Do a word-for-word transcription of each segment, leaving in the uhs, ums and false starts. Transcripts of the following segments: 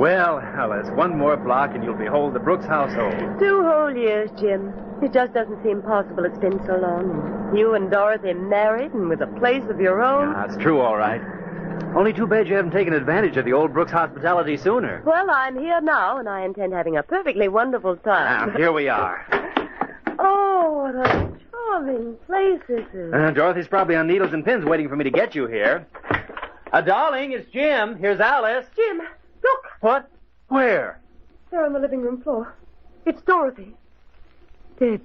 Well, Alice, one more block and you'll behold the Brooks household. Two whole years, Jim. It just doesn't seem possible it's been so long. You and Dorothy married and with a place of your own. That's true, all right. Only too bad you haven't taken advantage of the old Brooks hospitality sooner. Well, I'm here now, and I intend having a perfectly wonderful time. Now, here we are. Oh, what a charming place this is. Uh, Dorothy's probably on needles and pins waiting for me to get you here. Uh, darling, it's Jim. Here's Alice. Jim, look. What? Where? There on the living room floor. It's Dorothy. Dead.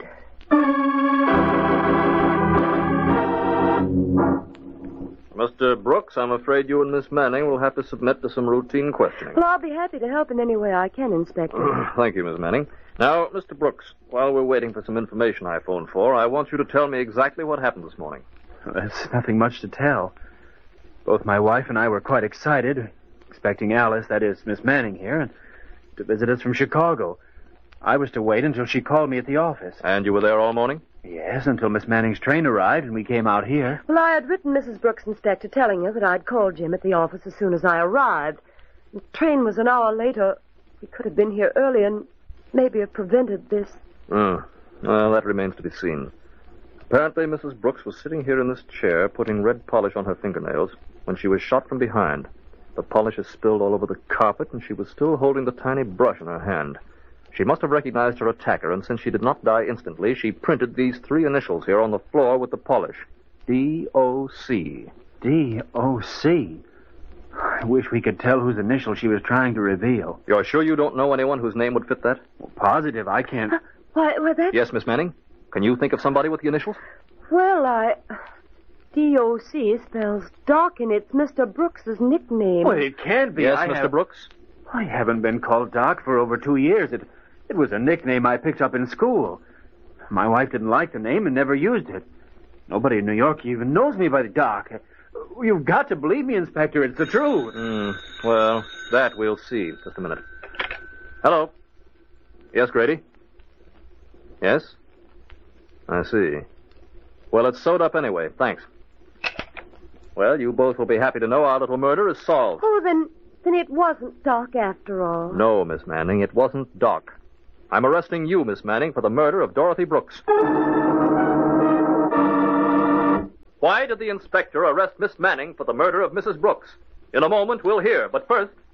Mister Brooks, I'm afraid you and Miss Manning will have to submit to some routine questioning. Well, I'll be happy to help in any way I can, Inspector. Thank you, Miss Manning. Now, Mister Brooks, while we're waiting for some information I phoned for, I want you to tell me exactly what happened this morning. There's nothing much to tell. Both my wife and I were quite excited, expecting Alice, that is, Miss Manning here, and to visit us from Chicago. I was to wait until she called me at the office. And you were there all morning? Yes, until Miss Manning's train arrived and we came out here. Well, I had written Missus Brooks, Inspector, telling her that I'd call Jim at the office as soon as I arrived. The train was an hour later. We could have been here early and maybe have prevented this. Hmm. Well, that remains to be seen. Apparently, Missus Brooks was sitting here in this chair, putting red polish on her fingernails, when she was shot from behind. The polish is spilled all over the carpet, and she was still holding the tiny brush in her hand. She must have recognized her attacker, and since she did not die instantly, she printed these three initials here on the floor with the polish. D O C D O C I wish we could tell whose initial she was trying to reveal. You're sure you don't know anyone whose name would fit that? Well, positive, I can't... Uh, why, why, that's... Yes, Miss Manning? Can you think of somebody with the initials? Well, I... D O C spells Doc, and it's Mister Brooks's nickname. Well, it can't be. Yes, I Mister have... Brooks? I haven't been called Doc for over two years. It, it was a nickname I picked up in school. My wife didn't like the name and never used it. Nobody in New York even knows me by the Doc. You've got to believe me, Inspector. It's the truth. Mm, well, that we'll see. Just a minute. Hello. Yes, Grady? Yes? I see. Well, it's sewed up anyway. Thanks. Well, you both will be happy to know our little murder is solved. Oh, then, then it wasn't Doc after all. No, Miss Manning, it wasn't Doc. I'm arresting you, Miss Manning, for the murder of Dorothy Brooks. Why did the inspector arrest Miss Manning for the murder of Missus Brooks? In a moment, we'll hear. But first,